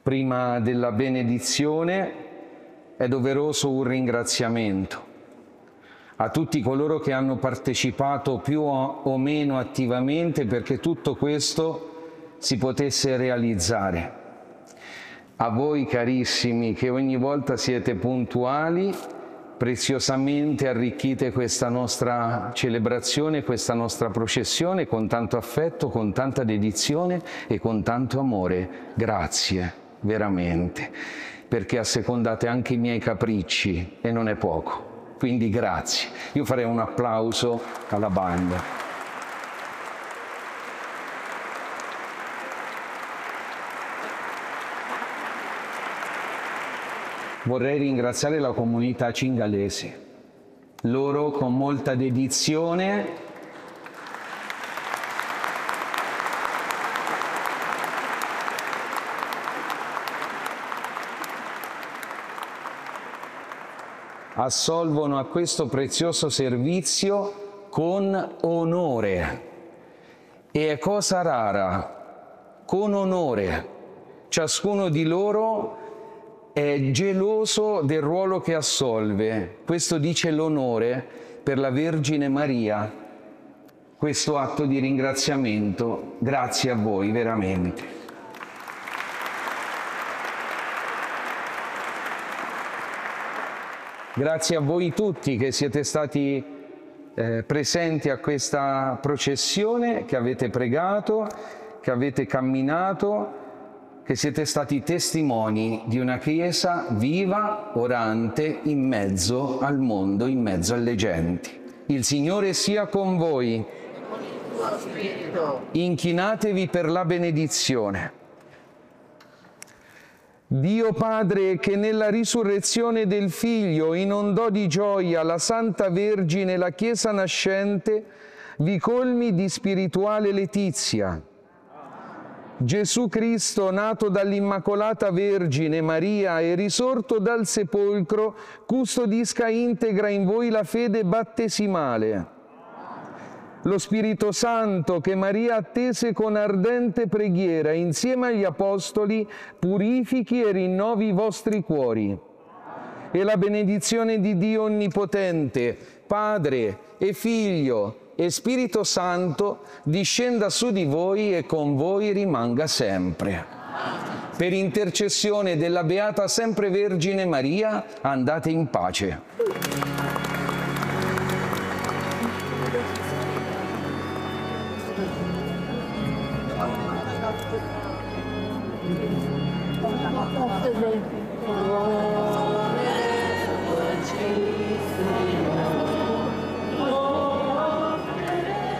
Prima della benedizione è doveroso un ringraziamento a tutti coloro che hanno partecipato più o meno attivamente perché tutto questo si potesse realizzare. A voi carissimi che ogni volta siete puntuali, preziosamente arricchite questa nostra celebrazione, questa nostra processione con tanto affetto, con tanta dedizione e con tanto amore. Grazie, veramente, perché assecondate anche i miei capricci e non è poco. Quindi grazie. Io farei un applauso alla banda. Vorrei ringraziare la comunità cingalese. Loro con molta dedizione assolvono a questo prezioso servizio con onore. E è cosa rara, con onore. Ciascuno di loro è geloso del ruolo che assolve. Questo dice l'onore per la Vergine Maria. Questo atto di ringraziamento, grazie a voi veramente. Grazie a voi tutti che siete stati presenti a questa processione, che avete pregato, che avete camminato, che siete stati testimoni di una Chiesa viva, orante, in mezzo al mondo, in mezzo alle genti. Il Signore sia con voi. E con il tuo spirito. Inchinatevi per la benedizione. Dio Padre, che nella risurrezione del Figlio inondò di gioia la Santa Vergine e la Chiesa nascente, vi colmi di spirituale letizia. Gesù Cristo, nato dall'Immacolata Vergine Maria e risorto dal sepolcro, custodisca integra in voi la fede battesimale. Lo Spirito Santo, che Maria attese con ardente preghiera insieme agli Apostoli, purifichi e rinnovi i vostri cuori. E la benedizione di Dio Onnipotente, Padre e Figlio e Spirito Santo, discenda su di voi e con voi rimanga sempre. Per intercessione della Beata Sempre Vergine Maria, andate in pace. Thank you.